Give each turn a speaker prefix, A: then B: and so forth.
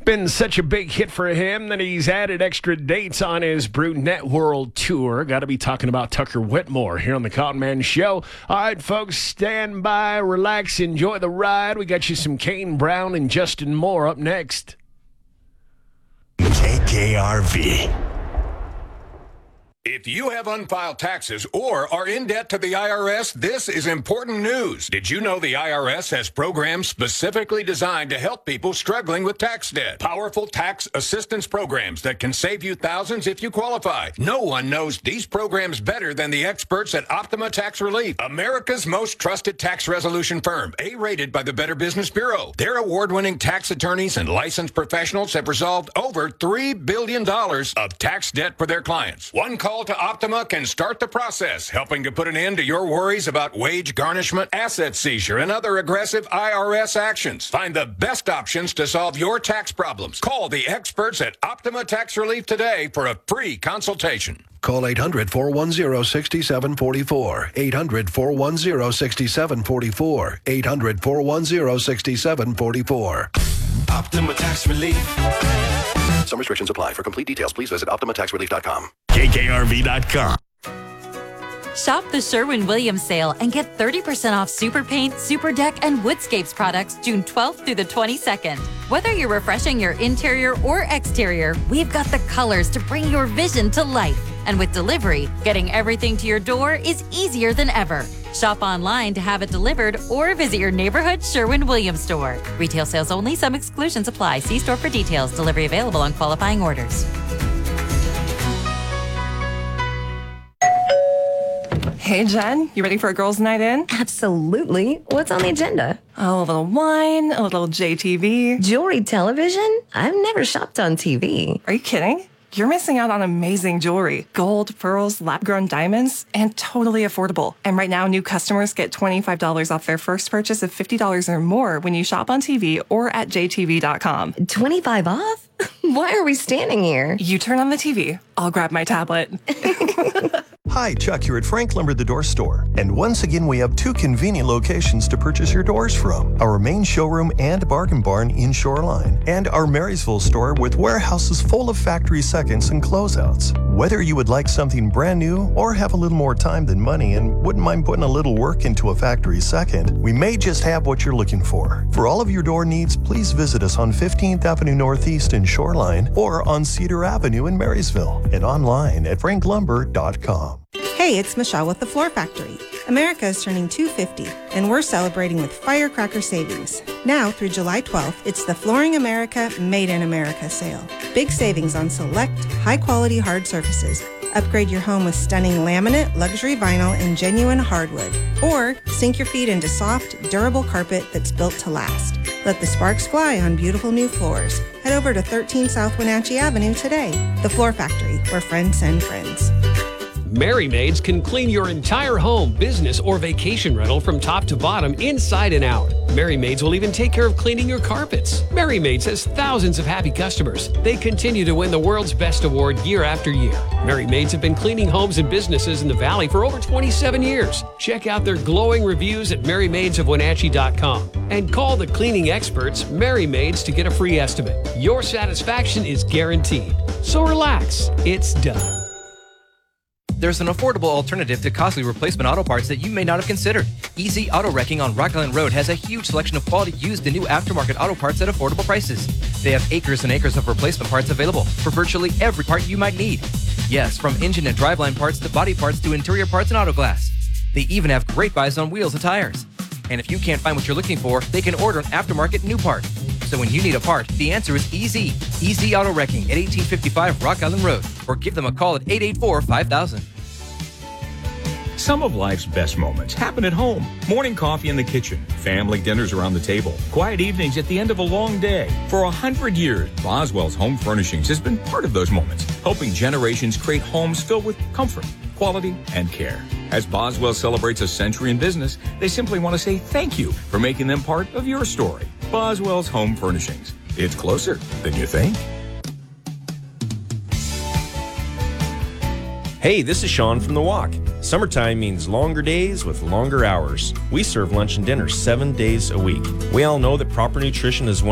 A: Been such a big hit for him that he's added extra dates on his Brunette World Tour. Got to be talking about Tucker Whitmore here on the Cotton Man Show. All right, folks, stand by, relax, enjoy the ride. We got you some Kane Brown and Justin Moore up next.
B: KKRV.
C: If you have unfiled taxes or are in debt to the IRS, this is important news. Did you know the IRS has programs specifically designed to help people struggling with tax debt? Powerful tax assistance programs that can save you thousands if you qualify. No one knows these programs better than the experts at Optima Tax Relief, America's most trusted tax resolution firm, A-rated by the Better Business Bureau. Their award-winning tax attorneys and licensed professionals have resolved over $3 billion of tax debt for their clients. One call to Optima can start the process, helping to put an end to your worries about wage garnishment, asset seizure, and other aggressive IRS actions. Find the best options to solve your tax problems. Call the experts at Optima Tax Relief today for a free consultation.
D: Call 800-410-6744. 800-410-6744. 800-410-6744.
B: Optima Tax Relief.
D: Some restrictions apply. For complete details, please visit OptimaTaxRelief.com.
B: KKRV.com.
E: Shop the Sherwin-Williams sale and get 30% off Super Paint, Super Deck, and Woodscapes products June 12th through the 22nd. Whether you're refreshing your interior or exterior, we've got the colors to bring your vision to life. And with delivery, getting everything to your door is easier than ever. Shop online to have it delivered or visit your neighborhood Sherwin-Williams store. Retail sales only. Some exclusions apply. See store for details. Delivery available on qualifying orders.
F: Hey, Jen, you ready for a girls' night in?
G: Absolutely. What's on the agenda?
F: Oh, a little wine, a little JTV.
G: Jewelry television? I've never shopped on TV.
F: Are you kidding? You're missing out on amazing jewelry. Gold, pearls, lab-grown diamonds, and totally affordable. And right now, new customers get $25 off their first purchase of $50 or more when you shop on TV or at jtv.com.
G: 25 off? Why are we standing here?
F: You turn on the TV. I'll grab my tablet.
H: Hi, Chuck here at Frank Lumber The Door Store. And once again, we have two convenient locations to purchase your doors from. Our main showroom and bargain barn in Shoreline. And our Marysville store with warehouses full of factory seconds and closeouts. Whether you would like something brand new or have a little more time than money and wouldn't mind putting a little work into a factory second, we may just have what you're looking for. For all of your door needs, please visit us on 15th Avenue Northeast in Shoreline or on Cedar Avenue in Marysville and online at franklumber.com.
I: Hey, it's Michelle with The Floor Factory. America is turning 250, and we're celebrating with firecracker savings. Now through July 12th, it's the Flooring America Made in America sale. Big savings on select, high-quality hard surfaces. Upgrade your home with stunning laminate, luxury vinyl, and genuine hardwood. Or sink your feet into soft, durable carpet that's built to last. Let the sparks fly on beautiful new floors. Head over to 13 South Wenatchee Avenue today. The Floor Factory, where friends send friends.
J: Merry Maids can clean your entire home, business, or vacation rental from top to bottom, inside and out. Merry Maids will even take care of cleaning your carpets. Merry Maids has thousands of happy customers. They continue to win the world's best award year after year. Merry Maids have been cleaning homes and businesses in the Valley for over 27 years. Check out their glowing reviews at MerryMaidsOfWenatchee.com and call the cleaning experts, Merry Maids, to get a free estimate. Your satisfaction is guaranteed. So relax, it's done.
K: There's an affordable alternative to costly replacement auto parts that you may not have considered. Easy Auto Wrecking on Rock Island Road has a huge selection of quality used and new aftermarket auto parts at affordable prices. They have acres and acres of replacement parts available for virtually every part you might need. Yes, from engine and driveline parts to body parts to interior parts and auto glass. They even have great buys on wheels and tires. And if you can't find what you're looking for, they can order an aftermarket new part. So when you need a part, the answer is easy. Easy Auto Wrecking at 1855 Rock Island Road, or give them a call at 884-5000.
L: Some of life's best moments happen at home. Morning coffee in the kitchen, family dinners around the table, quiet evenings at the end of a long day. For 100 years, Boswell's Home Furnishings has been part of those moments, helping generations create homes filled with comfort, quality, and care. As Boswell celebrates a century in business, they simply want to say thank you for making them part of your story. Boswell's Home Furnishings. It's closer than you think.
M: Hey, this is Sean from The Walk. Summertime means longer days with longer hours. We serve lunch and dinner 7 days a week. We all know that proper nutrition is one